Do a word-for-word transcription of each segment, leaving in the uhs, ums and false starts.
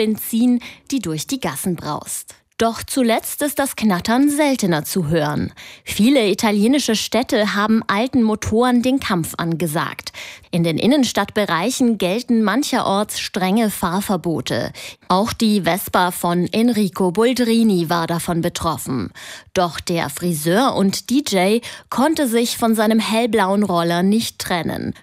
Benzin, die durch die Gassen braust. Doch zuletzt ist das Knattern seltener zu hören. Viele italienische Städte haben alten Motoren den Kampf angesagt. In den Innenstadtbereichen gelten mancherorts strenge Fahrverbote. Auch die Vespa von Enrico Boldrini war davon betroffen. Doch der Friseur und D J konnte sich von seinem hellblauen Roller nicht trennen.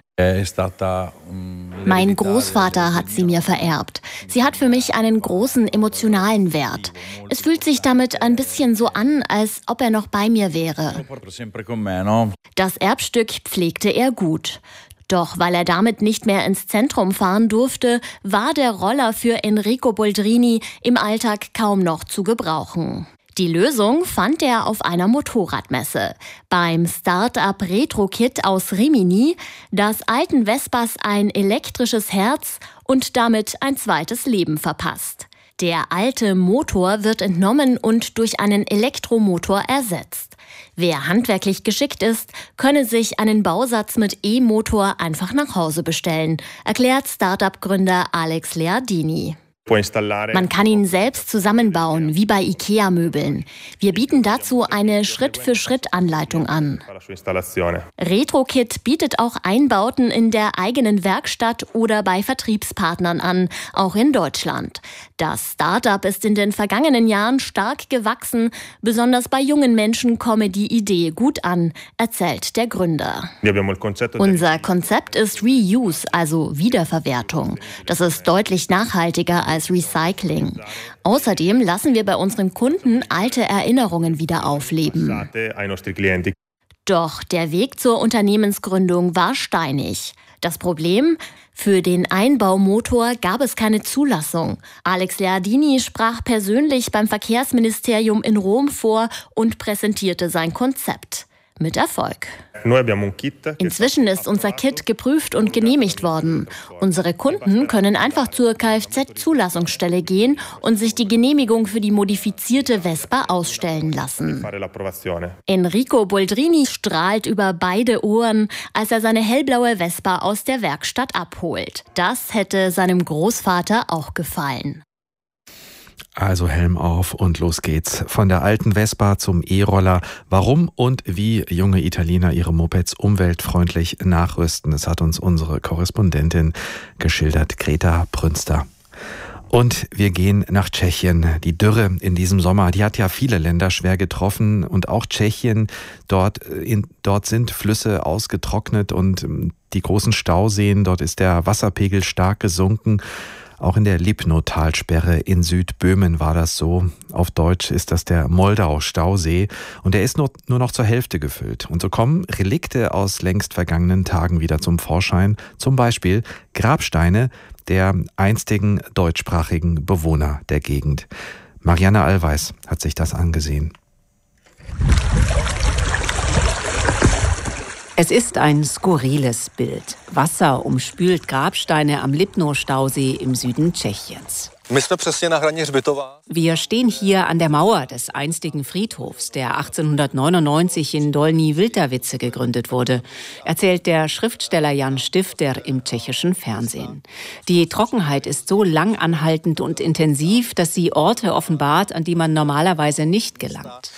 Mein Großvater hat sie mir vererbt. Sie hat für mich einen großen emotionalen Wert. Es fühlt sich damit ein bisschen so an, als ob er noch bei mir wäre. Das Erbstück pflegte er gut. Doch weil er damit nicht mehr ins Zentrum fahren durfte, war der Roller für Enrico Boldrini im Alltag kaum noch zu gebrauchen. Die Lösung fand er auf einer Motorradmesse. Beim Start-up Retro-Kit aus Rimini, das alten Vespas ein elektrisches Herz und damit ein zweites Leben verpasst. Der alte Motor wird entnommen und durch einen Elektromotor ersetzt. Wer handwerklich geschickt ist, könne sich einen Bausatz mit E-Motor einfach nach Hause bestellen, erklärt Start-up-Gründer Alex Leardini. Man kann ihn selbst zusammenbauen, wie bei IKEA-Möbeln. Wir bieten dazu eine Schritt-für-Schritt-Anleitung an. RetroKit bietet auch Einbauten in der eigenen Werkstatt oder bei Vertriebspartnern an, auch in Deutschland. Das Start-up ist in den vergangenen Jahren stark gewachsen. Besonders bei jungen Menschen komme die Idee gut an, erzählt der Gründer. Unser Konzept ist Reuse, also Wiederverwertung. Das ist deutlich nachhaltiger als Recycling. Außerdem lassen wir bei unseren Kunden alte Erinnerungen wieder aufleben. Doch der Weg zur Unternehmensgründung war steinig. Das Problem? Für den Einbaumotor gab es keine Zulassung. Alex Leardini sprach persönlich beim Verkehrsministerium in Rom vor und präsentierte sein Konzept. Mit Erfolg. Inzwischen ist unser Kit geprüft und genehmigt worden. Unsere Kunden können einfach zur Kfz-Zulassungsstelle gehen und sich die Genehmigung für die modifizierte Vespa ausstellen lassen. Enrico Boldrini strahlt über beide Ohren, als er seine hellblaue Vespa aus der Werkstatt abholt. Das hätte seinem Großvater auch gefallen. Also Helm auf und los geht's. Von der alten Vespa zum E-Roller. Warum und wie junge Italiener ihre Mopeds umweltfreundlich nachrüsten, das hat uns unsere Korrespondentin geschildert, Greta Brünster. Und wir gehen nach Tschechien. Die Dürre in diesem Sommer, die hat ja viele Länder schwer getroffen und auch Tschechien. Dort, in, dort sind Flüsse ausgetrocknet und die großen Stauseen, dort ist der Wasserpegel stark gesunken. Auch in der Lipno-Talsperre in Südböhmen war das so. Auf Deutsch ist das der Moldau-Stausee und der ist nur, nur noch zur Hälfte gefüllt. Und so kommen Relikte aus längst vergangenen Tagen wieder zum Vorschein. Zum Beispiel Grabsteine der einstigen deutschsprachigen Bewohner der Gegend. Marianne Allweis hat sich das angesehen. Es ist ein skurriles Bild. Wasser umspült Grabsteine am Lipno-Stausee im Süden Tschechiens. Wir stehen hier an der Mauer des einstigen Friedhofs, der achtzehnhundertneunundneunzig in Dolní Vltavice gegründet wurde, erzählt der Schriftsteller Jan Stifter im tschechischen Fernsehen. Die Trockenheit ist so langanhaltend und intensiv, dass sie Orte offenbart, an die man normalerweise nicht gelangt.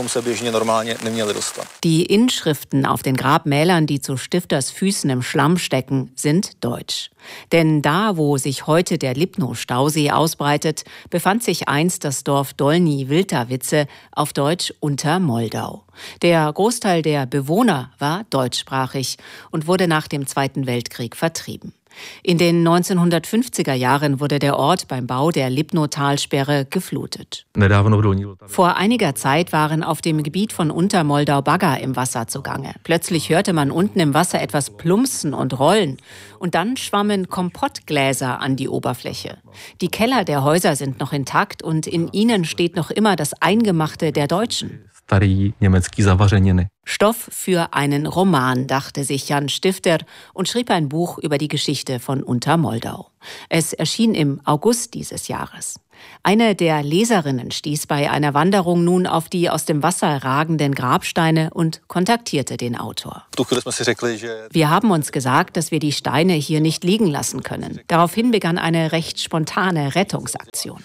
Die Inschriften auf den Grabmälern, die zu Stifters Füßen im Schlamm stecken, sind deutsch. Denn da, wo sich heute der Lipno-Stausee ausbreitet, befand sich einst das Dorf Dolní Vltavice, auf Deutsch Unter Moldau. Der Großteil der Bewohner war deutschsprachig und wurde nach dem Zweiten Weltkrieg vertrieben. In den neunzehnhundertfünfziger Jahren wurde der Ort beim Bau der Lipno-Talsperre geflutet. Vor einiger Zeit waren auf dem Gebiet von Untermoldau Bagger im Wasser zugange. Plötzlich hörte man unten im Wasser etwas plumpsen und rollen. Und dann schwammen Kompottgläser an die Oberfläche. Die Keller der Häuser sind noch intakt und in ihnen steht noch immer das Eingemachte der Deutschen. Stoff für einen Roman, dachte sich Jan Stifter und schrieb ein Buch über die Geschichte von Untermoldau. Es erschien im August dieses Jahres. Eine der Leserinnen stieß bei einer Wanderung nun auf die aus dem Wasser ragenden Grabsteine und kontaktierte den Autor. Wir haben uns gesagt, dass wir die Steine hier nicht liegen lassen können. Daraufhin begann eine recht spontane Rettungsaktion.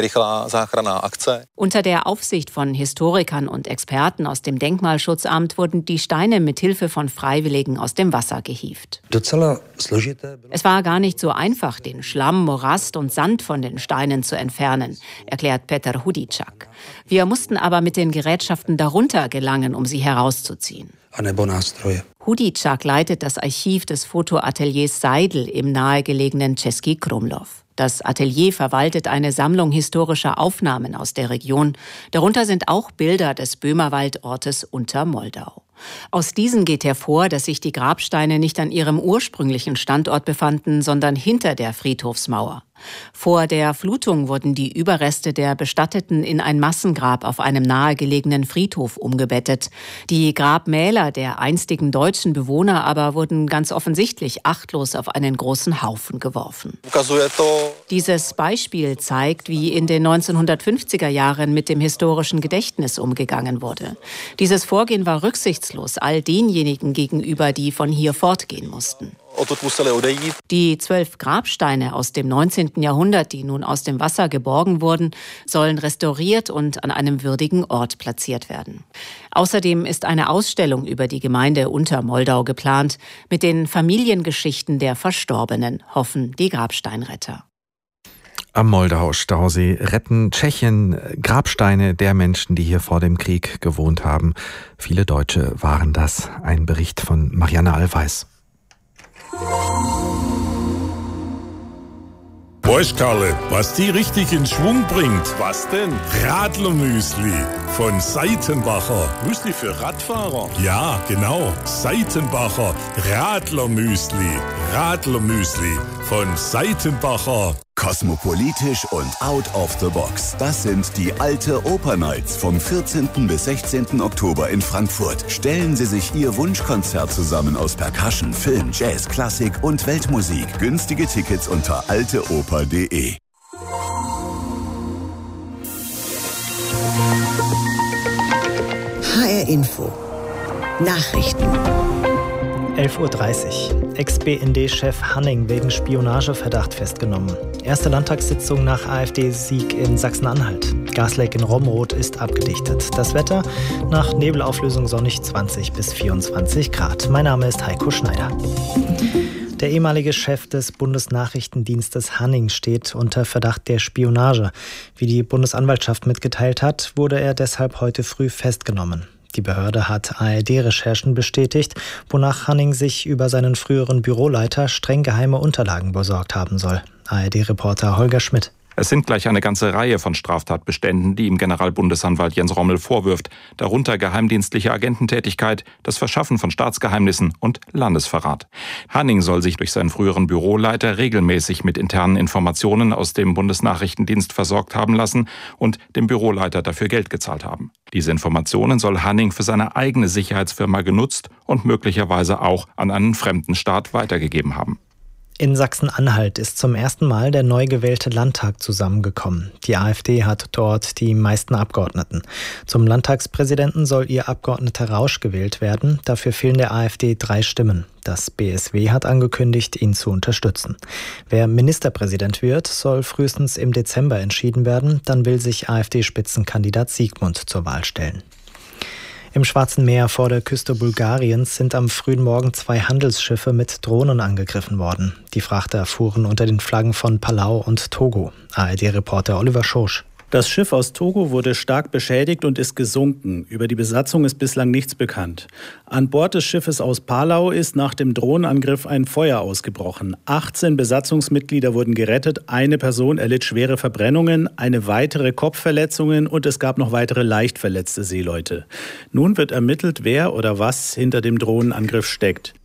Unter der Aufsicht von Historikern und Experten aus dem Denkmalschutzamt wurden die Steine mit Hilfe von Freiwilligen aus dem Wasser gehievt. Es war gar nicht so einfach, den Schlamm, Morast und Sand von den Steinen zu entfernen, erklärt Peter Hudicak. Wir mussten aber mit den Gerätschaften darunter gelangen, um sie herauszuziehen. Hudicak leitet das Archiv des Fotoateliers Seidel im nahegelegenen Český Krumlov. Das Atelier verwaltet eine Sammlung historischer Aufnahmen aus der Region. Darunter sind auch Bilder des Böhmerwaldortes Untermoldau. Aus diesen geht hervor, dass sich die Grabsteine nicht an ihrem ursprünglichen Standort befanden, sondern hinter der Friedhofsmauer. Vor der Flutung wurden die Überreste der Bestatteten in ein Massengrab auf einem nahegelegenen Friedhof umgebettet. Die Grabmäler der einstigen deutschen Bewohner aber wurden ganz offensichtlich achtlos auf einen großen Haufen geworfen. Dieses Beispiel zeigt, wie in den neunzehnhundertfünfziger Jahren mit dem historischen Gedächtnis umgegangen wurde. Dieses Vorgehen war rücksichtslos all denjenigen gegenüber, die von hier fortgehen mussten. Die zwölf Grabsteine aus dem neunzehnten Jahrhundert, die nun aus dem Wasser geborgen wurden, sollen restauriert und an einem würdigen Ort platziert werden. Außerdem ist eine Ausstellung über die Gemeinde Untermoldau geplant, mit den Familiengeschichten der Verstorbenen, hoffen die Grabsteinretter. Am Moldau-Stausee retten Tschechien Grabsteine der Menschen, die hier vor dem Krieg gewohnt haben. Viele Deutsche waren das. Ein Bericht von Marianne Allweis. Weißt Karle, was die richtig in Schwung bringt? Was denn? Radlermüsli von Seitenbacher. Müsli für Radfahrer? Ja, genau. Seitenbacher Radlermüsli. Radlermüsli von Seitenbacher. Kosmopolitisch und out of the box. Das sind die Alte Oper Nights vom vierzehnten bis sechzehnten Oktober in Frankfurt. Stellen Sie sich Ihr Wunschkonzert zusammen aus Percussion, Film, Jazz, Klassik und Weltmusik. Günstige Tickets unter alteoper punkt de. H R Info. Nachrichten. elf Uhr dreißig. Ex-B N D-Chef Hanning wegen Spionageverdacht festgenommen. Erste Landtagssitzung nach AfD-Sieg in Sachsen-Anhalt. Gasleck in Romrod ist abgedichtet. Das Wetter nach Nebelauflösung sonnig zwanzig bis vierundzwanzig Grad. Mein Name ist Heiko Schneider. Der ehemalige Chef des Bundesnachrichtendienstes Hanning steht unter Verdacht der Spionage. Wie die Bundesanwaltschaft mitgeteilt hat, wurde er deshalb heute früh festgenommen. Die Behörde hat A R D-Recherchen bestätigt, wonach Hanning sich über seinen früheren Büroleiter streng geheime Unterlagen besorgt haben soll. A R D-Reporter Holger Schmidt. Es sind gleich eine ganze Reihe von Straftatbeständen, die ihm Generalbundesanwalt Jens Rommel vorwirft, darunter geheimdienstliche Agententätigkeit, das Verschaffen von Staatsgeheimnissen und Landesverrat. Hanning soll sich durch seinen früheren Büroleiter regelmäßig mit internen Informationen aus dem Bundesnachrichtendienst versorgt haben lassen und dem Büroleiter dafür Geld gezahlt haben. Diese Informationen soll Hanning für seine eigene Sicherheitsfirma genutzt und möglicherweise auch an einen fremden Staat weitergegeben haben. In Sachsen-Anhalt ist zum ersten Mal der neu gewählte Landtag zusammengekommen. Die AfD hat dort die meisten Abgeordneten. Zum Landtagspräsidenten soll ihr Abgeordneter Rausch gewählt werden. Dafür fehlen der AfD drei Stimmen. Das B S W hat angekündigt, ihn zu unterstützen. Wer Ministerpräsident wird, soll frühestens im Dezember entschieden werden. Dann will sich AfD-Spitzenkandidat Siegmund zur Wahl stellen. Im Schwarzen Meer vor der Küste Bulgariens sind am frühen Morgen zwei Handelsschiffe mit Drohnen angegriffen worden. Die Frachter fuhren unter den Flaggen von Palau und Togo. A R D-Reporter Oliver Schosch. Das Schiff aus Togo wurde stark beschädigt und ist gesunken. Über die Besatzung ist bislang nichts bekannt. An Bord des Schiffes aus Palau ist nach dem Drohnenangriff ein Feuer ausgebrochen. achtzehn Besatzungsmitglieder wurden gerettet, eine Person erlitt schwere Verbrennungen, eine weitere Kopfverletzungen und es gab noch weitere leicht verletzte Seeleute. Nun wird ermittelt, wer oder was hinter dem Drohnenangriff steckt.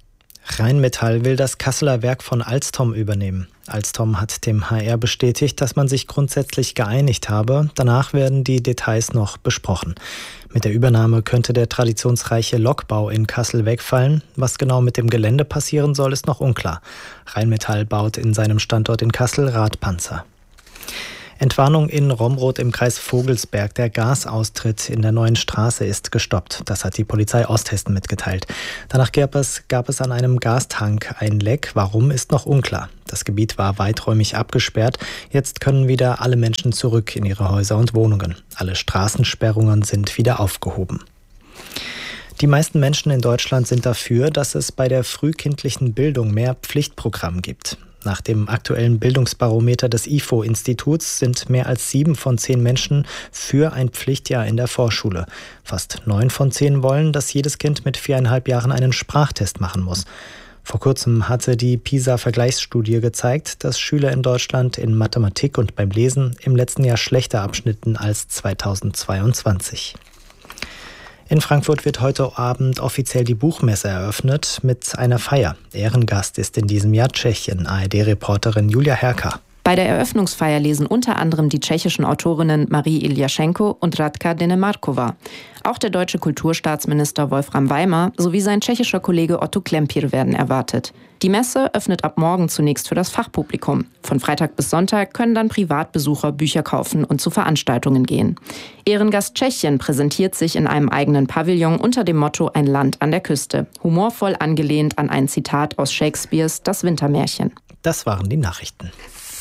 Rheinmetall will das Kasseler Werk von Alstom übernehmen. Alstom hat dem H R bestätigt, dass man sich grundsätzlich geeinigt habe. Danach werden die Details noch besprochen. Mit der Übernahme könnte der traditionsreiche Lokbau in Kassel wegfallen. Was genau mit dem Gelände passieren soll, ist noch unklar. Rheinmetall baut in seinem Standort in Kassel Radpanzer. Entwarnung in Romroth im Kreis Vogelsberg. Der Gasaustritt in der neuen Straße ist gestoppt. Das hat die Polizei Osthessen mitgeteilt. Danach gab es, gab es an einem Gastank ein Leck. Warum, ist noch unklar. Das Gebiet war weiträumig abgesperrt. Jetzt können wieder alle Menschen zurück in ihre Häuser und Wohnungen. Alle Straßensperrungen sind wieder aufgehoben. Die meisten Menschen in Deutschland sind dafür, dass es bei der frühkindlichen Bildung mehr Pflichtprogramm gibt. Nach dem aktuellen Bildungsbarometer des I F O-Instituts sind mehr als sieben von zehn Menschen für ein Pflichtjahr in der Vorschule. Fast neun von zehn wollen, dass jedes Kind mit viereinhalb Jahren einen Sprachtest machen muss. Vor kurzem hatte die PISA-Vergleichsstudie gezeigt, dass Schüler in Deutschland in Mathematik und beim Lesen im letzten Jahr schlechter abschnitten als zweitausendzweiundzwanzig. In Frankfurt wird heute Abend offiziell die Buchmesse eröffnet mit einer Feier. Ehrengast ist in diesem Jahr Tschechien, A R D-Reporterin Julia Herka. Bei der Eröffnungsfeier lesen unter anderem die tschechischen Autorinnen Marie Iljaschenko und Radka Denemarkova. Auch der deutsche Kulturstaatsminister Wolfram Weimer sowie sein tschechischer Kollege Otto Klempir werden erwartet. Die Messe öffnet ab morgen zunächst für das Fachpublikum. Von Freitag bis Sonntag können dann Privatbesucher Bücher kaufen und zu Veranstaltungen gehen. Ehrengast Tschechien präsentiert sich in einem eigenen Pavillon unter dem Motto Ein Land an der Küste. Humorvoll angelehnt an ein Zitat aus Shakespeares Das Wintermärchen. Das waren die Nachrichten.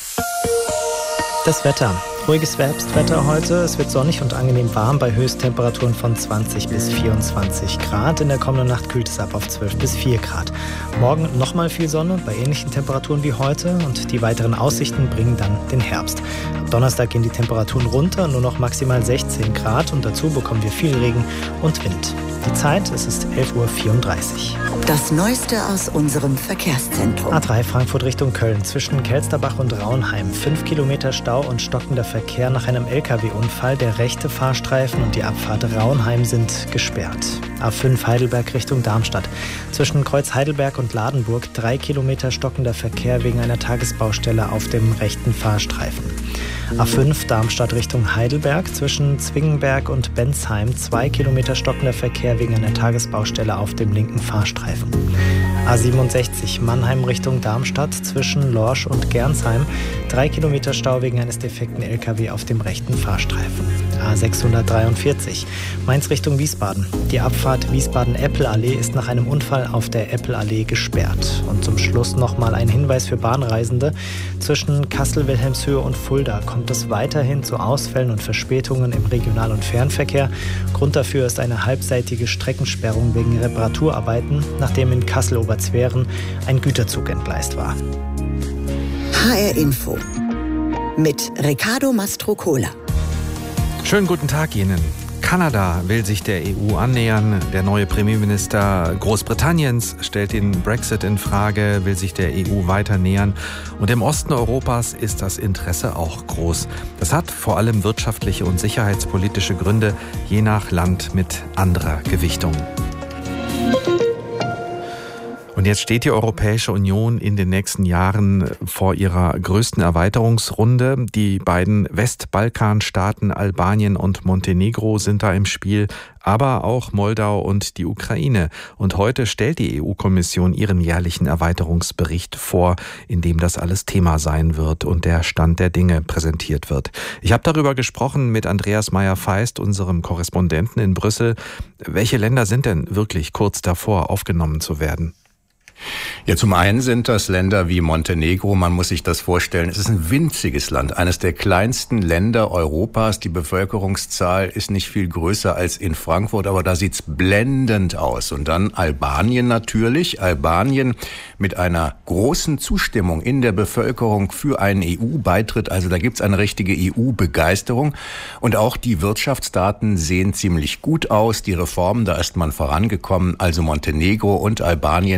Das Wetter. Ruhiges Herbstwetter heute. Es wird sonnig und angenehm warm bei Höchsttemperaturen von zwanzig bis vierundzwanzig Grad. In der kommenden Nacht kühlt es ab auf zwölf bis vier Grad. Morgen nochmal viel Sonne bei ähnlichen Temperaturen wie heute und die weiteren Aussichten bringen dann den Herbst. Ab Donnerstag gehen die Temperaturen runter, nur noch maximal sechzehn Grad und dazu bekommen wir viel Regen und Wind. Die Zeit, es ist elf Uhr vierunddreißig. Das Neueste aus unserem Verkehrszentrum. A drei Frankfurt Richtung Köln. Zwischen Kelsterbach und Raunheim. Fünf Kilometer Stau und stockender Verkehr nach einem L K W-Unfall. Der rechte Fahrstreifen und die Abfahrt Raunheim sind gesperrt. A fünf Heidelberg Richtung Darmstadt. Zwischen Kreuz Heidelberg und Ladenburg. Drei Kilometer stockender Verkehr wegen einer Tagesbaustelle auf dem rechten Fahrstreifen. A fünf Darmstadt Richtung Heidelberg. Zwischen Zwingenberg und Bensheim. Zwei Kilometer stockender Verkehr wegen einer Tagesbaustelle auf dem linken Fahrstreifen. A siebenundsechzig Mannheim Richtung Darmstadt zwischen Lorsch und Gernsheim. Drei Kilometer Stau wegen eines defekten L K W auf dem rechten Fahrstreifen. A sechshundertdreiundvierzig Mainz Richtung Wiesbaden. Die Abfahrt Wiesbaden-Eppel-Allee ist nach einem Unfall auf der Eppel-Allee gesperrt. Und zum Schluss nochmal ein Hinweis für Bahnreisende. Zwischen Kassel-Wilhelmshöhe und Fulda kommt es weiterhin zu Ausfällen und Verspätungen im Regional- und Fernverkehr. Grund dafür ist eine halbseitige Streckensperrung wegen Reparaturarbeiten, nachdem in Kassel-Oberzweren ein Güterzug entgleist war. H R Info mit Riccardo Mastrocola. Schönen guten Tag Ihnen. Kanada will sich der E U annähern. Der neue Premierminister Großbritanniens stellt den Brexit in Frage, will sich der E U weiter nähern. Und im Osten Europas ist das Interesse auch groß. Das hat vor allem wirtschaftliche und sicherheitspolitische Gründe, je nach Land mit anderer Gewichtung. Und jetzt steht die Europäische Union in den nächsten Jahren vor ihrer größten Erweiterungsrunde. Die beiden Westbalkanstaaten Albanien und Montenegro sind da im Spiel, aber auch Moldau und die Ukraine. Und heute stellt die E U-Kommission ihren jährlichen Erweiterungsbericht vor, in dem das alles Thema sein wird und der Stand der Dinge präsentiert wird. Ich habe darüber gesprochen mit Andreas Meyer-Feist, unserem Korrespondenten in Brüssel. Welche Länder sind denn wirklich kurz davor, aufgenommen zu werden? Ja, zum einen sind das Länder wie Montenegro, man muss sich das vorstellen, es ist ein winziges Land, eines der kleinsten Länder Europas. Die Bevölkerungszahl ist nicht viel größer als in Frankfurt, aber da sieht's blendend aus. Und dann Albanien natürlich, Albanien mit einer großen Zustimmung in der Bevölkerung für einen E U-Beitritt. Also da gibt's eine richtige E U-Begeisterung. Und auch die Wirtschaftsdaten sehen ziemlich gut aus. Die Reformen, da ist man vorangekommen. Also Montenegro und Albanien, das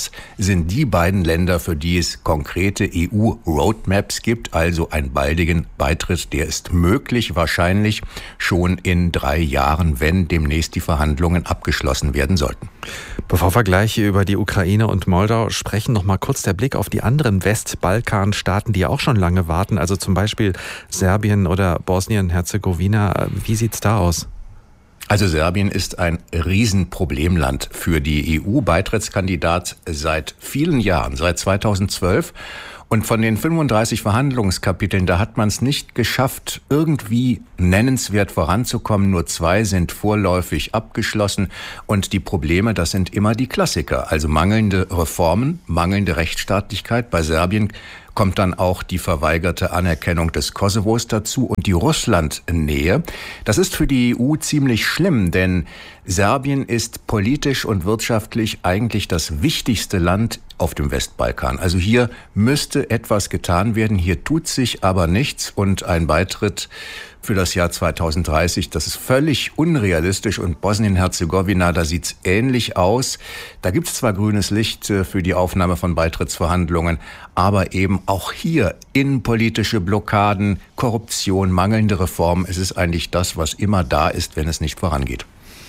das sind die beiden Länder, für die es konkrete E U-Roadmaps gibt, also einen baldigen Beitritt, der ist möglich, wahrscheinlich schon in drei Jahren, wenn demnächst die Verhandlungen abgeschlossen werden sollten. Bevor wir gleich über die Ukraine und Moldau sprechen, noch mal kurz der Blick auf die anderen Westbalkanstaaten, die auch schon lange warten, also zum Beispiel Serbien oder Bosnien-Herzegowina. Wie sieht's da aus? Also Serbien ist ein Riesenproblemland für die E U-Beitrittskandidat seit vielen Jahren, seit zweitausendzwölf. Und von den fünfunddreißig Verhandlungskapiteln, da hat man es nicht geschafft, irgendwie nennenswert voranzukommen. Nur zwei sind vorläufig abgeschlossen. Und die Probleme, das sind immer die Klassiker. Also mangelnde Reformen, mangelnde Rechtsstaatlichkeit. Bei Serbien kommt dann auch die verweigerte Anerkennung des Kosovos dazu und die Russland-Nähe. Das ist für die E U ziemlich schlimm, denn Serbien ist politisch und wirtschaftlich eigentlich das wichtigste Land auf dem Westbalkan. Also hier müsste etwas getan werden, hier tut sich aber nichts und ein Beitritt für das Jahr zweitausenddreißig, das ist völlig unrealistisch und Bosnien-Herzegowina, da sieht's ähnlich aus. Da gibt's zwar grünes Licht für die Aufnahme von Beitrittsverhandlungen, aber eben auch hier innenpolitische Blockaden, Korruption, mangelnde Reformen. Es ist eigentlich das, was immer da ist, wenn es nicht vorangeht.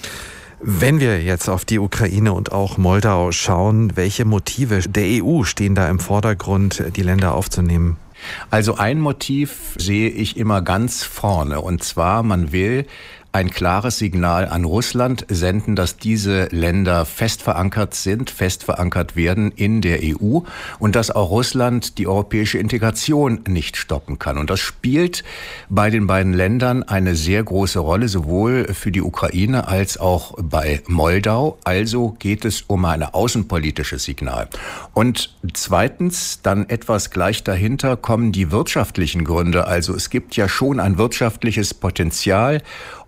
Wenn wir jetzt auf die Ukraine und auch Moldau schauen, welche Motive der E U stehen da im Vordergrund, die Länder aufzunehmen? Also ein Motiv sehe ich immer ganz vorne, und zwar, man will ein klares Signal an Russland senden, dass diese Länder fest verankert sind, fest verankert werden in der E U und dass auch Russland die europäische Integration nicht stoppen kann. Und das spielt bei den beiden Ländern eine sehr große Rolle, sowohl für die Ukraine als auch bei Moldau. Also geht es um ein außenpolitisches Signal. Und zweitens, dann etwas gleich dahinter, kommen die wirtschaftlichen Gründe. Also es gibt ja schon ein wirtschaftliches Potenzial.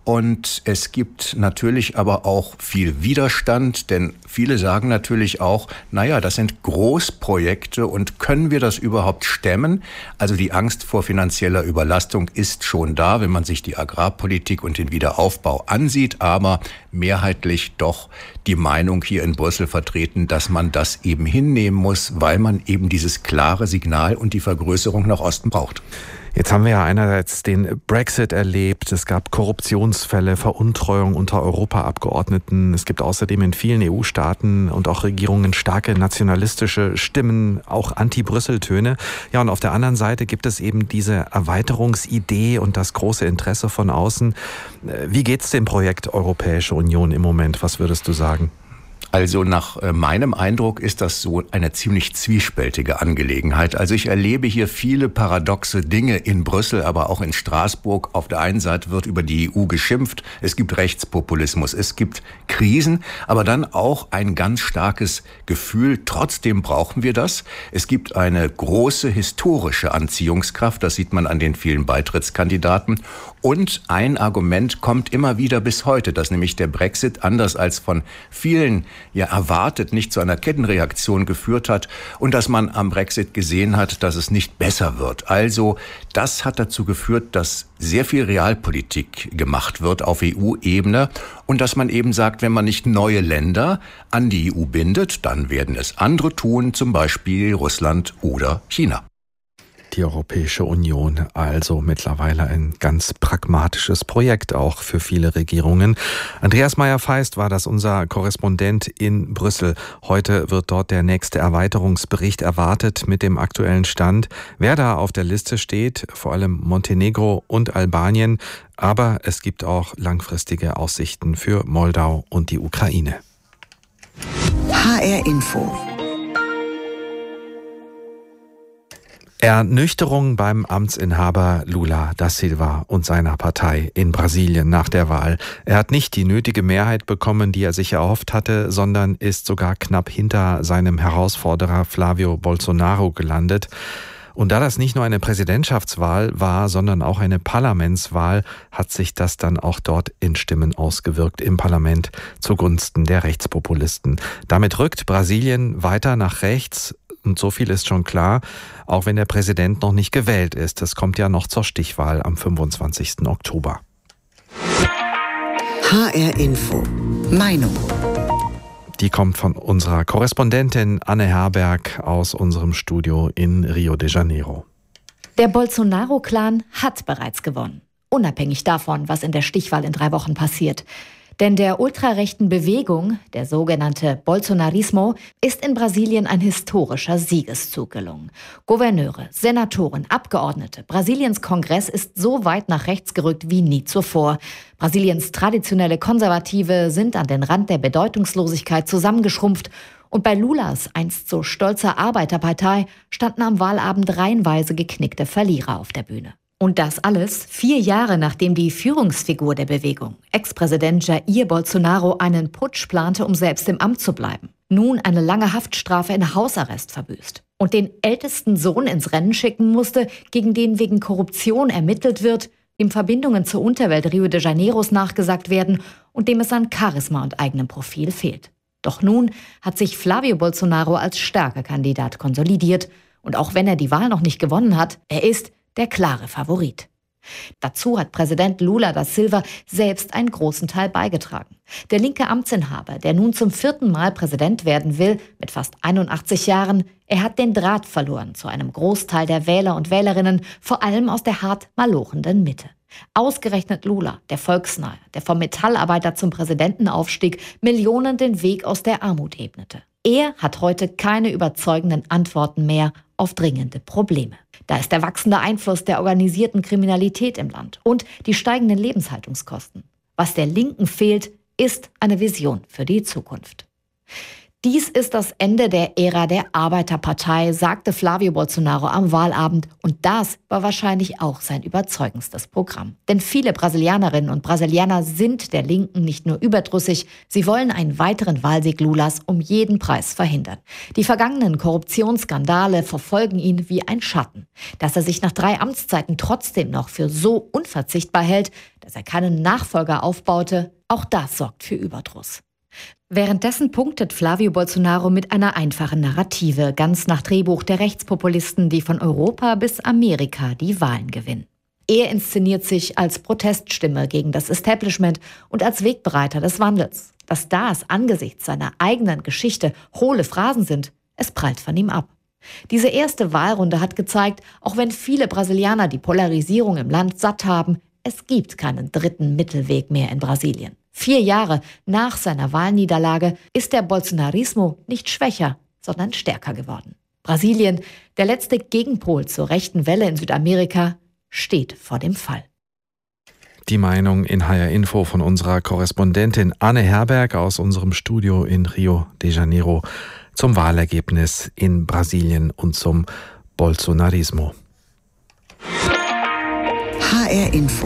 Und es gibt natürlich aber auch viel Widerstand, denn viele sagen natürlich auch, naja, das sind Großprojekte und können wir das überhaupt stemmen? Also die Angst vor finanzieller Überlastung ist schon da, wenn man sich die Agrarpolitik und den Wiederaufbau ansieht, aber mehrheitlich doch die Meinung hier in Brüssel vertreten, dass man das eben hinnehmen muss, weil man eben dieses klare Signal und die Vergrößerung nach Osten braucht. Jetzt haben wir ja einerseits den Brexit erlebt, es gab Korruptionsfälle, Veruntreuung unter Europaabgeordneten. Es gibt außerdem in vielen E U-Staaten und auch Regierungen starke nationalistische Stimmen, auch Anti-Brüssel-Töne. Ja, und auf der anderen Seite gibt es eben diese Erweiterungsidee und das große Interesse von außen. Wie geht's dem Projekt Europäische Union im Moment? Was würdest du sagen? Also nach meinem Eindruck ist das so eine ziemlich zwiespältige Angelegenheit. Also ich erlebe hier viele paradoxe Dinge in Brüssel, aber auch in Straßburg. Auf der einen Seite wird über die E U geschimpft, es gibt Rechtspopulismus, es gibt Krisen, aber dann auch ein ganz starkes Gefühl, trotzdem brauchen wir das. Es gibt eine große historische Anziehungskraft, das sieht man an den vielen Beitrittskandidaten. Und ein Argument kommt immer wieder bis heute, dass nämlich der Brexit, anders als von vielen ja erwartet, nicht zu einer Kettenreaktion geführt hat und dass man am Brexit gesehen hat, dass es nicht besser wird. Also das hat dazu geführt, dass sehr viel Realpolitik gemacht wird auf E U-Ebene und dass man eben sagt, wenn man nicht neue Länder an die E U bindet, dann werden es andere tun, zum Beispiel Russland oder China. Die Europäische Union, also mittlerweile ein ganz pragmatisches Projekt auch für viele Regierungen. Andreas Meyer-Feist war das, unser Korrespondent in Brüssel. Heute wird dort der nächste Erweiterungsbericht erwartet mit dem aktuellen Stand. Wer da auf der Liste steht, vor allem Montenegro und Albanien, aber es gibt auch langfristige Aussichten für Moldau und die Ukraine. H R Info. Ernüchterung beim Amtsinhaber Lula da Silva und seiner Partei in Brasilien nach der Wahl. Er hat nicht die nötige Mehrheit bekommen, die er sich erhofft hatte, sondern ist sogar knapp hinter seinem Herausforderer Flavio Bolsonaro gelandet. Und da das nicht nur eine Präsidentschaftswahl war, sondern auch eine Parlamentswahl, hat sich das dann auch dort in Stimmen ausgewirkt im Parlament zugunsten der Rechtspopulisten. Damit rückt Brasilien weiter nach rechts. Und so viel ist schon klar, auch wenn der Präsident noch nicht gewählt ist. Es kommt ja noch zur Stichwahl am fünfundzwanzigsten Oktober. H R Info. Meinung. Die kommt von unserer Korrespondentin Anne Herberg aus unserem Studio in Rio de Janeiro. Der Bolsonaro-Clan hat bereits gewonnen. Unabhängig davon, was in der Stichwahl in drei Wochen passiert. Denn der ultrarechten Bewegung, der sogenannte Bolsonarismo, ist in Brasilien ein historischer Siegeszug gelungen. Gouverneure, Senatoren, Abgeordnete, Brasiliens Kongress ist so weit nach rechts gerückt wie nie zuvor. Brasiliens traditionelle Konservative sind an den Rand der Bedeutungslosigkeit zusammengeschrumpft. Und bei Lulas einst so stolzer Arbeiterpartei standen am Wahlabend reihenweise geknickte Verlierer auf der Bühne. Und das alles vier Jahre nachdem die Führungsfigur der Bewegung, Ex-Präsident Jair Bolsonaro, einen Putsch plante, um selbst im Amt zu bleiben. Nun eine lange Haftstrafe in Hausarrest verbüßt. Und den ältesten Sohn ins Rennen schicken musste, gegen den wegen Korruption ermittelt wird, dem Verbindungen zur Unterwelt Rio de Janeiros nachgesagt werden und dem es an Charisma und eigenem Profil fehlt. Doch nun hat sich Flávio Bolsonaro als starker Kandidat konsolidiert. Und auch wenn er die Wahl noch nicht gewonnen hat, er ist der klare Favorit. Dazu hat Präsident Lula da Silva selbst einen großen Teil beigetragen. Der linke Amtsinhaber, der nun zum vierten Mal Präsident werden will, mit fast einundachtzig Jahren, er hat den Draht verloren zu einem Großteil der Wähler und Wählerinnen, vor allem aus der hart malochenden Mitte. Ausgerechnet Lula, der Volksnahe, der vom Metallarbeiter zum Präsidenten aufstieg, Millionen den Weg aus der Armut ebnete. Er hat heute keine überzeugenden Antworten mehr auf dringende Probleme. Da ist der wachsende Einfluss der organisierten Kriminalität im Land und die steigenden Lebenshaltungskosten. Was der Linken fehlt, ist eine Vision für die Zukunft. Dies ist das Ende der Ära der Arbeiterpartei, sagte Flávio Bolsonaro am Wahlabend. Und das war wahrscheinlich auch sein überzeugendstes Programm. Denn viele Brasilianerinnen und Brasilianer sind der Linken nicht nur überdrüssig, sie wollen einen weiteren Wahlsieg Lulas um jeden Preis verhindern. Die vergangenen Korruptionsskandale verfolgen ihn wie ein Schatten. Dass er sich nach drei Amtszeiten trotzdem noch für so unverzichtbar hält, dass er keinen Nachfolger aufbaute, auch das sorgt für Überdruss. Währenddessen punktet Flávio Bolsonaro mit einer einfachen Narrative, ganz nach Drehbuch der Rechtspopulisten, die von Europa bis Amerika die Wahlen gewinnen. Er inszeniert sich als Proteststimme gegen das Establishment und als Wegbereiter des Wandels. Dass das angesichts seiner eigenen Geschichte hohle Phrasen sind, es prallt von ihm ab. Diese erste Wahlrunde hat gezeigt, auch wenn viele Brasilianer die Polarisierung im Land satt haben, es gibt keinen dritten Mittelweg mehr in Brasilien. Vier Jahre nach seiner Wahlniederlage ist der Bolsonarismo nicht schwächer, sondern stärker geworden. Brasilien, der letzte Gegenpol zur rechten Welle in Südamerika, steht vor dem Fall. Die Meinung in H R Info von unserer Korrespondentin Anne Herberg aus unserem Studio in Rio de Janeiro zum Wahlergebnis in Brasilien und zum Bolsonarismo. H R Info.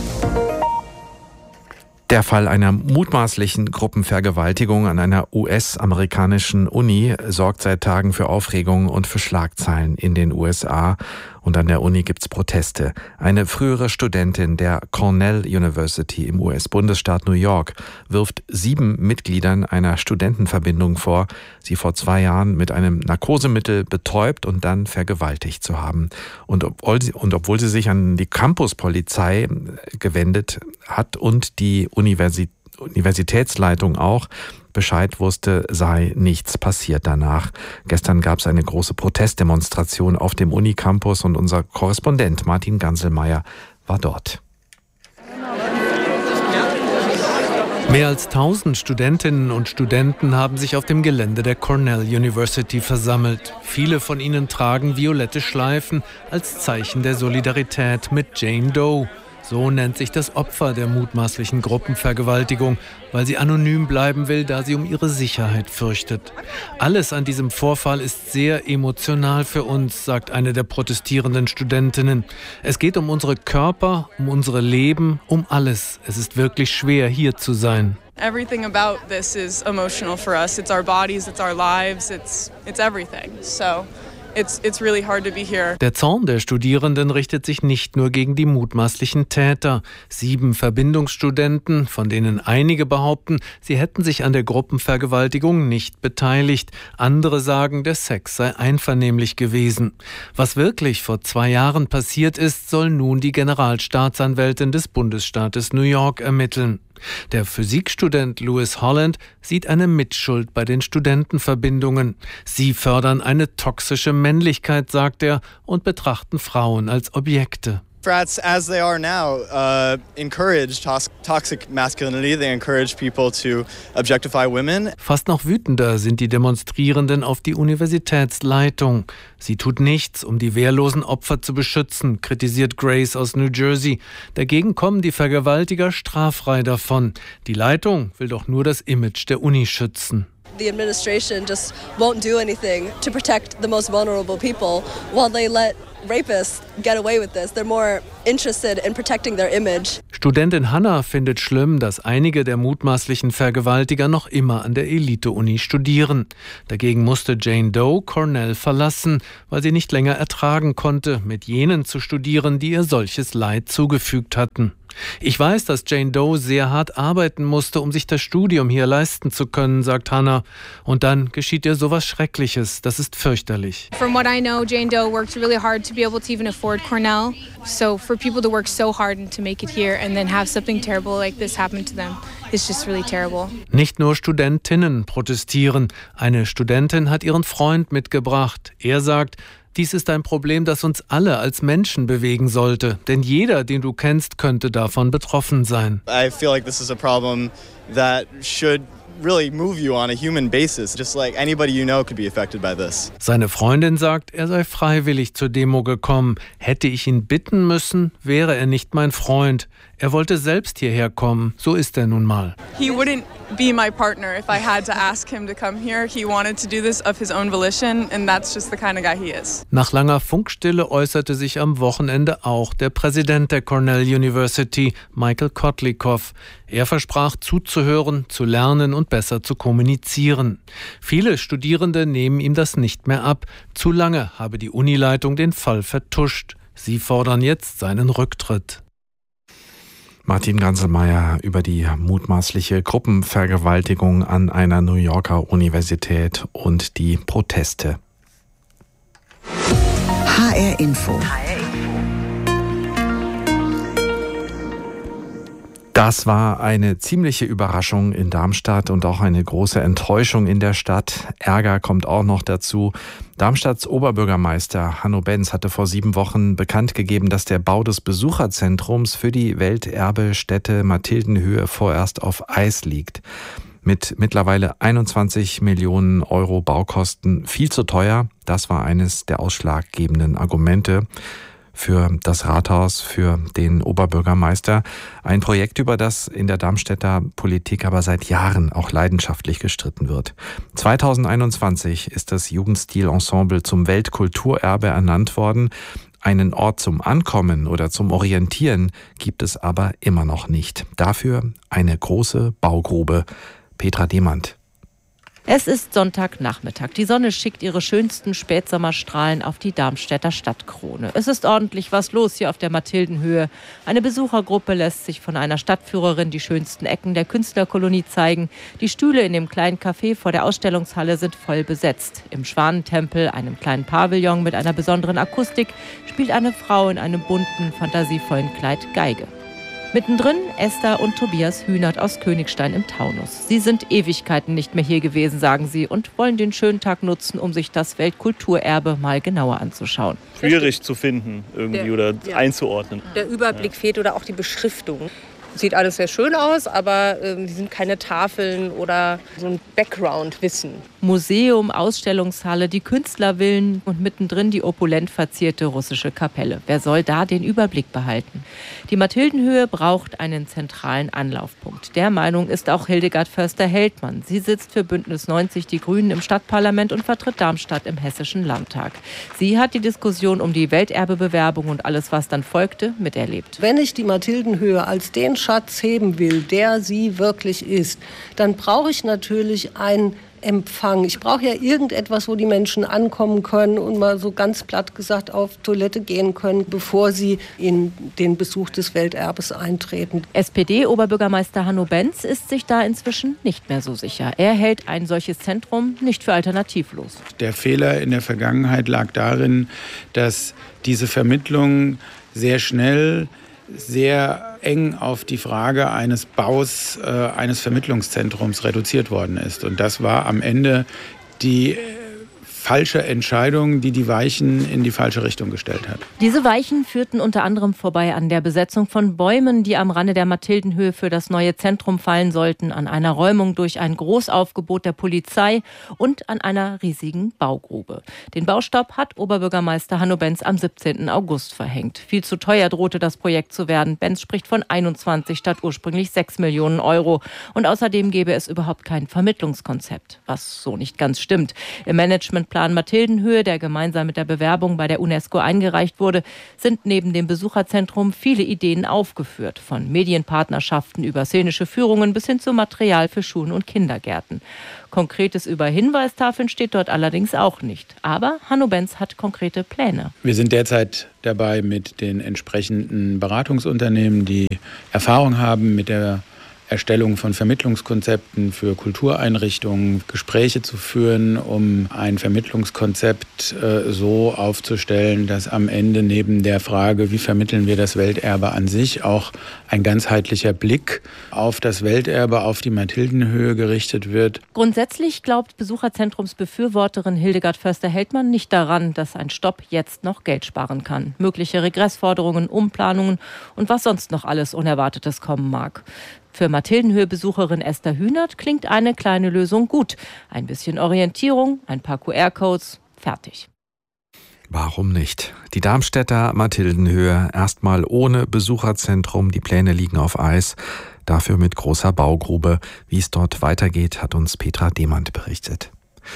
Der Fall einer mutmaßlichen Gruppenvergewaltigung an einer U S-amerikanischen Uni sorgt seit Tagen für Aufregung und für Schlagzeilen in den U S A. Und an der Uni gibt's Proteste. Eine frühere Studentin der Cornell University im U S-Bundesstaat New York wirft sieben Mitgliedern einer Studentenverbindung vor, sie vor zwei Jahren mit einem Narkosemittel betäubt und dann vergewaltigt zu haben. Und obwohl sie, und obwohl sie sich an die Campuspolizei gewendet hat und die Universität Universitätsleitung auch Bescheid wusste, sei nichts passiert danach. Gestern gab es eine große Protestdemonstration auf dem Unicampus und unser Korrespondent Martin Ganselmeier war dort. Mehr als tausend Studentinnen und Studenten haben sich auf dem Gelände der Cornell University versammelt. Viele von ihnen tragen violette Schleifen als Zeichen der Solidarität mit Jane Doe. So nennt sich das Opfer der mutmaßlichen Gruppenvergewaltigung, weil sie anonym bleiben will, da sie um ihre Sicherheit fürchtet. Alles an diesem Vorfall ist sehr emotional für uns, sagt eine der protestierenden Studentinnen. Es geht um unsere Körper, um unsere Leben, um alles. Es ist wirklich schwer, hier zu sein. Everything about this is emotional for us. It's our bodies, it's our lives, it's it's everything. So It's, it's really hard to be here. Der Zorn der Studierenden richtet sich nicht nur gegen die mutmaßlichen Täter. Sieben Verbindungsstudenten, von denen einige behaupten, sie hätten sich an der Gruppenvergewaltigung nicht beteiligt. Andere sagen, der Sex sei einvernehmlich gewesen. Was wirklich vor zwei Jahren passiert ist, soll nun die Generalstaatsanwältin des Bundesstaates New York ermitteln. Der Physikstudent Lewis Holland sieht eine Mitschuld bei den Studentenverbindungen. Sie fördern eine toxische Männlichkeit, sagt er, und betrachten Frauen als Objekte. Frats, as they are now, uh, encourage tos- toxic masculinity. They encourage people to objectify women. Fast noch wütender sind die Demonstrierenden auf die Universitätsleitung. Sie tut nichts, um die wehrlosen Opfer zu beschützen, kritisiert Grace aus New Jersey. Dagegen kommen die Vergewaltiger straffrei davon. Die Leitung will doch nur das Image der Uni schützen. The administration just won't do anything to protect the most vulnerable people while they let rapists get away with this. They're more interested in protecting their image. Studentin Hannah findet schlimm, dass einige der mutmaßlichen Vergewaltiger noch immer an der Elite-Uni studieren. Dagegen musste Jane Doe Cornell verlassen, weil sie nicht länger ertragen konnte, mit jenen zu studieren, die ihr solches Leid zugefügt hatten. Ich weiß, dass Jane Doe sehr hart arbeiten musste, um sich das Studium hier leisten zu können, sagt Hannah. Und dann geschieht ihr sowas Schreckliches. Das ist fürchterlich. From what I know, Jane Doe worked really hard to be able to even afford Cornell. So for people to work so hard and to make it here and then have something terrible like this happen to them, it's just really terrible. Nicht nur Studentinnen protestieren. Eine Studentin hat ihren Freund mitgebracht. Er sagt, dies ist ein Problem, das uns alle als Menschen bewegen sollte. Denn jeder, den du kennst, könnte davon betroffen sein. I feel like this is a problem that should really move you on a human basis. Just like anybody you know could be affected by this. Seine Freundin sagt, er sei freiwillig zur Demo gekommen. Hätte ich ihn bitten müssen, wäre er nicht mein Freund. Er wollte selbst hierher kommen. So ist er nun mal. He wouldn't be my partner if I had to ask him to come here. He wanted to do this of his own volition, and that's just the kind of guy he is. Nach langer Funkstille äußerte sich am Wochenende auch der Präsident der Cornell University, Michael Kotlikoff. Er versprach zuzuhören, zu lernen und besser zu kommunizieren. Viele Studierende nehmen ihm das nicht mehr ab. Zu lange habe die Unileitung den Fall vertuscht. Sie fordern jetzt seinen Rücktritt. Martin Ganselmeier über die mutmaßliche Gruppenvergewaltigung an einer New Yorker Universität und die Proteste. H R Info. Das war eine ziemliche Überraschung in Darmstadt und auch eine große Enttäuschung in der Stadt. Ärger kommt auch noch dazu. Darmstadts Oberbürgermeister Hanno Benz hatte vor sieben Wochen bekannt gegeben, dass der Bau des Besucherzentrums für die Welterbestätte Mathildenhöhe vorerst auf Eis liegt. Mit mittlerweile einundzwanzig Millionen Euro Baukosten viel zu teuer. Das war eines der ausschlaggebenden Argumente für das Rathaus, für den Oberbürgermeister. Ein Projekt, über das in der Darmstädter Politik aber seit Jahren auch leidenschaftlich gestritten wird. zweitausendeinundzwanzig ist das Jugendstilensemble zum Weltkulturerbe ernannt worden. Einen Ort zum Ankommen oder zum Orientieren gibt es aber immer noch nicht. Dafür eine große Baugrube. Petra Demand. Es ist Sonntagnachmittag. Die Sonne schickt ihre schönsten Spätsommerstrahlen auf die Darmstädter Stadtkrone. Es ist ordentlich was los hier auf der Mathildenhöhe. Eine Besuchergruppe lässt sich von einer Stadtführerin die schönsten Ecken der Künstlerkolonie zeigen. Die Stühle in dem kleinen Café vor der Ausstellungshalle sind voll besetzt. Im Schwanentempel, einem kleinen Pavillon mit einer besonderen Akustik, spielt eine Frau in einem bunten, fantasievollen Kleid Geige. Mittendrin Esther und Tobias Hühnert aus Königstein im Taunus. Sie sind Ewigkeiten nicht mehr hier gewesen, sagen sie, und wollen den schönen Tag nutzen, um sich das Weltkulturerbe mal genauer anzuschauen. Schwierig zu finden irgendwie der, oder ja. einzuordnen. Der Überblick ja. fehlt oder auch die Beschriftung. Sieht alles sehr schön aus, aber ähm, die sind keine Tafeln oder so ein Background-Wissen. Museum, Ausstellungshalle, die Künstlervillen und mittendrin die opulent verzierte russische Kapelle. Wer soll da den Überblick behalten? Die Mathildenhöhe braucht einen zentralen Anlaufpunkt. Der Meinung ist auch Hildegard Förster-Heldmann. Sie sitzt für Bündnis neunzig Die Grünen im Stadtparlament und vertritt Darmstadt im Hessischen Landtag. Sie hat die Diskussion um die Welterbebewerbung und alles, was dann folgte, miterlebt. Wenn ich die Mathildenhöhe als den Schatz heben will, der sie wirklich ist, dann brauche ich natürlich einen Empfang. Ich brauche ja irgendetwas, wo die Menschen ankommen können und mal so ganz platt gesagt auf Toilette gehen können, bevor sie in den Besuch des Welterbes eintreten. S P D-Oberbürgermeister Hanno Benz ist sich da inzwischen nicht mehr so sicher. Er hält ein solches Zentrum nicht für alternativlos. Der Fehler in der Vergangenheit lag darin, dass diese Vermittlung sehr schnell sehr eng auf die Frage eines Baus äh, eines Vermittlungszentrums reduziert worden ist. Und das war am Ende die falsche Entscheidung, die die Weichen in die falsche Richtung gestellt hat. Diese Weichen führten unter anderem vorbei an der Besetzung von Bäumen, die am Rande der Mathildenhöhe für das neue Zentrum fallen sollten, an einer Räumung durch ein Großaufgebot der Polizei und an einer riesigen Baugrube. Den Baustopp hat Oberbürgermeister Hanno Benz am siebzehnten August verhängt. Viel zu teuer drohte das Projekt zu werden. Benz spricht von einundzwanzig statt ursprünglich sechs Millionen Euro. Und außerdem gäbe es überhaupt kein Vermittlungskonzept, was so nicht ganz stimmt. Im Management Plan Mathildenhöhe, der gemeinsam mit der Bewerbung bei der UNESCO eingereicht wurde, sind neben dem Besucherzentrum viele Ideen aufgeführt. Von Medienpartnerschaften über szenische Führungen bis hin zu Material für Schulen und Kindergärten. Konkretes über Hinweistafeln steht dort allerdings auch nicht. Aber Hanno Benz hat konkrete Pläne. Wir sind derzeit dabei, mit den entsprechenden Beratungsunternehmen, die Erfahrung haben mit der Erstellung von Vermittlungskonzepten für Kultureinrichtungen, Gespräche zu führen, um ein Vermittlungskonzept äh, so aufzustellen, dass am Ende neben der Frage, wie vermitteln wir das Welterbe an sich, auch ein ganzheitlicher Blick auf das Welterbe, auf die Mathildenhöhe gerichtet wird. Grundsätzlich glaubt Besucherzentrumsbefürworterin Hildegard Förster-Heldmann nicht daran, dass ein Stopp jetzt noch Geld sparen kann. Mögliche Regressforderungen, Umplanungen und was sonst noch alles Unerwartetes kommen mag. Für Mathildenhöhe-Besucherin Esther Hühnert klingt eine kleine Lösung gut. Ein bisschen Orientierung, ein paar Q R-Codes, fertig. Warum nicht? Die Darmstädter Mathildenhöhe erstmal ohne Besucherzentrum. Die Pläne liegen auf Eis. Dafür mit großer Baugrube. Wie es dort weitergeht, hat uns Petra Demand berichtet.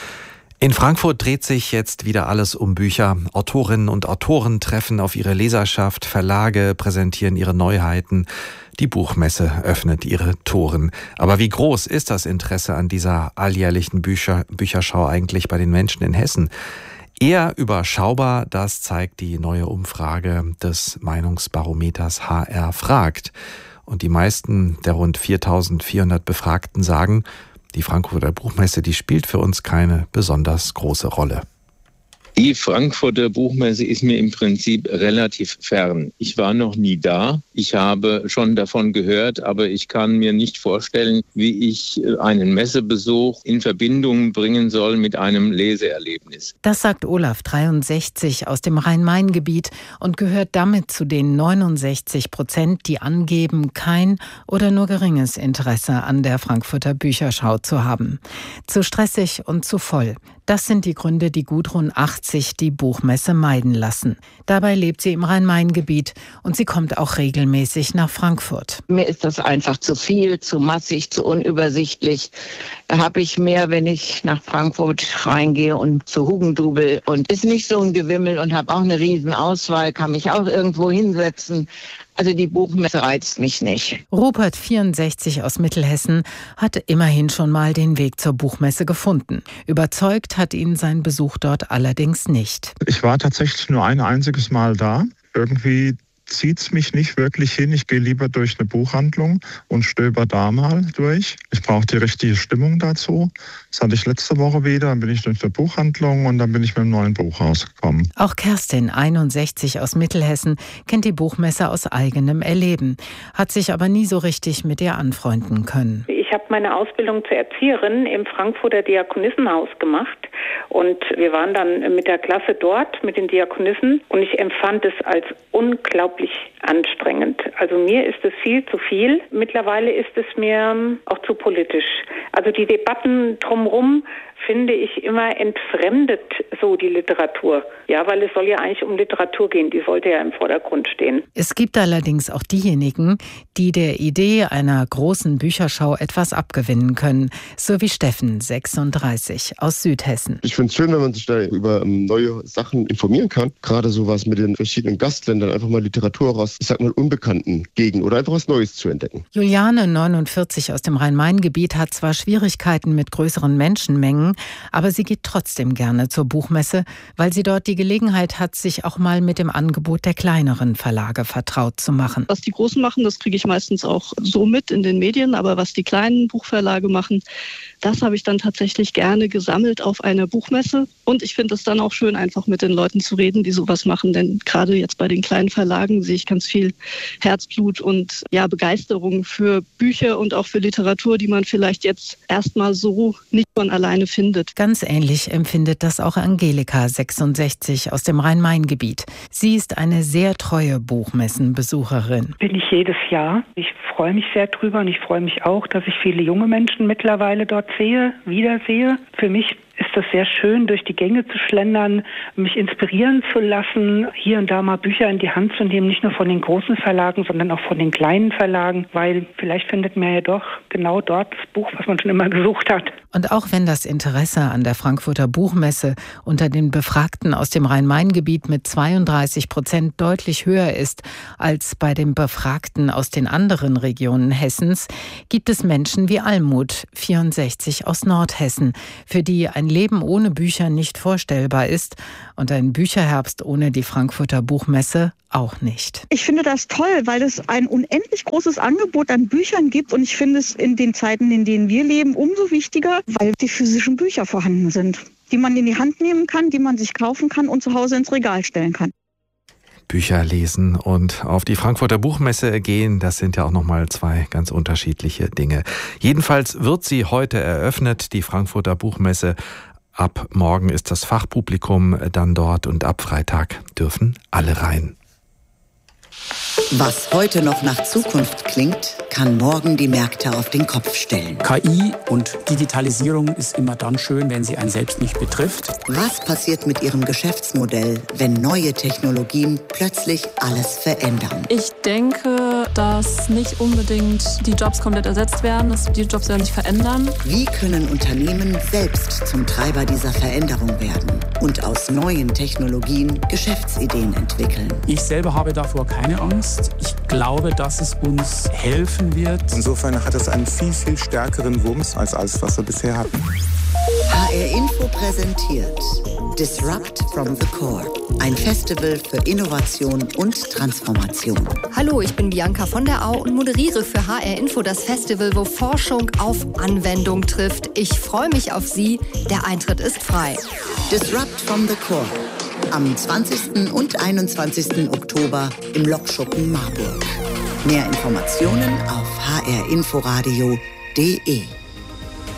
In Frankfurt dreht sich jetzt wieder alles um Bücher. Autorinnen und Autoren treffen auf ihre Leserschaft, Verlage präsentieren ihre Neuheiten. Die Buchmesse öffnet ihre Toren. Aber wie groß ist das Interesse an dieser alljährlichen Bücher, Bücherschau eigentlich bei den Menschen in Hessen? Eher überschaubar, das zeigt die neue Umfrage des Meinungsbarometers H R fragt. Und die meisten der rund viertausendvierhundert Befragten sagen, die Frankfurter Buchmesse, die spielt für uns keine besonders große Rolle. Die Frankfurter Buchmesse ist mir im Prinzip relativ fern. Ich war noch nie da. Ich habe schon davon gehört, aber ich kann mir nicht vorstellen, wie ich einen Messebesuch in Verbindung bringen soll mit einem Leseerlebnis. Das sagt Olaf, dreiundsechzig, aus dem Rhein-Main-Gebiet und gehört damit zu den neunundsechzig Prozent, die angeben, kein oder nur geringes Interesse an der Frankfurter Bücherschau zu haben. Zu stressig und zu voll. Das sind die Gründe, die Gudrun achtzig die Buchmesse meiden lassen. Dabei lebt sie im Rhein-Main-Gebiet und sie kommt auch regelmäßig nach Frankfurt. Mir ist das einfach zu viel, zu massig, zu unübersichtlich. Da habe ich mehr, wenn ich nach Frankfurt reingehe und zu Hugendubel und ist nicht so ein Gewimmel und habe auch eine riesen Auswahl, kann mich auch irgendwo hinsetzen. Also die Buchmesse reizt mich nicht. Rupert, vierundsechzig, aus Mittelhessen, hat immerhin schon mal den Weg zur Buchmesse gefunden. Überzeugt hat ihn sein Besuch dort allerdings nicht. Ich war tatsächlich nur ein einziges Mal da. Irgendwie zieht es mich nicht wirklich hin. Ich gehe lieber durch eine Buchhandlung und stöber da mal durch. Ich brauche die richtige Stimmung dazu. Das hatte ich letzte Woche wieder. Dann bin ich durch eine Buchhandlung und dann bin ich mit einem neuen Buch rausgekommen. Auch Kerstin, einundsechzig, aus Mittelhessen, kennt die Buchmesse aus eigenem Erleben, hat sich aber nie so richtig mit ihr anfreunden können. Ich habe meine Ausbildung zur Erzieherin im Frankfurter Diakonissenhaus gemacht und wir waren dann mit der Klasse dort, mit den Diakonissen, und ich empfand es als unglaublich anstrengend. Also mir ist es viel zu viel. Mittlerweile ist es mir auch zu politisch. Also die Debatten drumherum finde ich immer entfremdet so die Literatur. Ja, weil es soll ja eigentlich um Literatur gehen, die sollte ja im Vordergrund stehen. Es gibt allerdings auch diejenigen, die der Idee einer großen Bücherschau etwas abgewinnen können, so wie Steffen, sechsunddreißig, aus Südhessen. Ich finde es schön, wenn man sich da über ähm, neue Sachen informieren kann. Gerade sowas mit den verschiedenen Gastländern, einfach mal Literatur aus, ich sag mal, unbekannten Gegenden oder einfach was Neues zu entdecken. Juliane, neunundvierzig, aus dem Rhein-Main-Gebiet, hat zwar Schwierigkeiten mit größeren Menschenmengen, aber sie geht trotzdem gerne zur Buchmesse, weil sie dort die Gelegenheit hat, sich auch mal mit dem Angebot der kleineren Verlage vertraut zu machen. Was die Großen machen, das kriege ich meistens auch so mit in den Medien, aber was die Kleinen kleinen Buchverlage machen. Das habe ich dann tatsächlich gerne gesammelt auf einer Buchmesse. Und ich finde es dann auch schön, einfach mit den Leuten zu reden, die sowas machen. Denn gerade jetzt bei den kleinen Verlagen sehe ich ganz viel Herzblut und ja, Begeisterung für Bücher und auch für Literatur, die man vielleicht jetzt erstmal so nicht von alleine findet. Ganz ähnlich empfindet das auch Angelika, sechsundsechzig, aus dem Rhein-Main-Gebiet. Sie ist eine sehr treue Buchmessenbesucherin. Bin ich jedes Jahr. Ich freue mich sehr drüber und ich freue mich auch, dass ich viele junge Menschen mittlerweile dort sehe, wiedersehe. Für mich ist das sehr schön, durch die Gänge zu schlendern, mich inspirieren zu lassen, hier und da mal Bücher in die Hand zu nehmen, nicht nur von den großen Verlagen, sondern auch von den kleinen Verlagen, weil vielleicht findet man ja doch genau dort das Buch, was man schon immer gesucht hat. Und auch wenn das Interesse an der Frankfurter Buchmesse unter den Befragten aus dem Rhein-Main-Gebiet mit zweiunddreißig Prozent deutlich höher ist als bei den Befragten aus den anderen Regionen Hessens, gibt es Menschen wie Almut, vierundsechzig, aus Nordhessen, für die ein Leben ohne Bücher nicht vorstellbar ist und ein Bücherherbst ohne die Frankfurter Buchmesse auch nicht. Ich finde das toll, weil es ein unendlich großes Angebot an Büchern gibt und ich finde es in den Zeiten, in denen wir leben, umso wichtiger, weil die physischen Bücher vorhanden sind, die man in die Hand nehmen kann, die man sich kaufen kann und zu Hause ins Regal stellen kann. Bücher lesen und auf die Frankfurter Buchmesse gehen, das sind ja auch nochmal zwei ganz unterschiedliche Dinge. Jedenfalls wird sie heute eröffnet, die Frankfurter Buchmesse. Ab morgen ist das Fachpublikum dann dort und ab Freitag dürfen alle rein. Was heute noch nach Zukunft klingt, kann morgen die Märkte auf den Kopf stellen. K I und Digitalisierung ist immer dann schön, wenn sie einen selbst nicht betrifft. Was passiert mit Ihrem Geschäftsmodell, wenn neue Technologien plötzlich alles verändern? Ich denke, dass nicht unbedingt die Jobs komplett ersetzt werden, dass die Jobs werden sich verändern. Wie können Unternehmen selbst zum Treiber dieser Veränderung werden und aus neuen Technologien Geschäftsideen entwickeln? Ich selber habe davor keine Angst. Ich glaube, dass es uns helfen wird. Insofern hat es einen viel, viel stärkeren Wumms als alles, was wir bisher hatten. H R Info präsentiert Disrupt from the Core, ein Festival für Innovation und Transformation. Hallo, ich bin Bianca von der Au und moderiere für H R Info das Festival, wo Forschung auf Anwendung trifft. Ich freue mich auf Sie. Der Eintritt ist frei. Disrupt from the Core. Am zwanzigsten und einundzwanzigsten Oktober im Lokschuppen Marburg. Mehr Informationen auf h r inforadio punkt d e.